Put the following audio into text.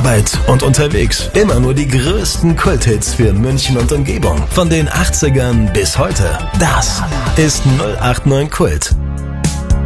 Arbeit und unterwegs. Immer nur die größten Kulthits für München und Umgebung. Von den 80ern bis heute. Das ist 089 Kult.